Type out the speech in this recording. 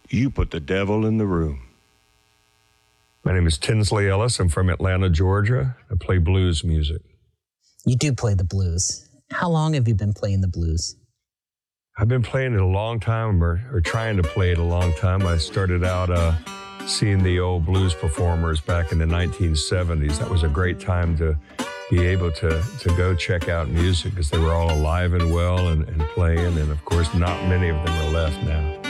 You put the devil in the room. My name is Tinsley Ellis. I'm from Atlanta, Georgia. I play blues music. You do play the blues. How long have you been playing the blues? I've been playing it a long time, or trying to play it a long time. I started out seeing the old blues performers back in the 1970s. That was a great time to be able to go check out music because they were all alive and well and playing. And of course, not many of them are left now.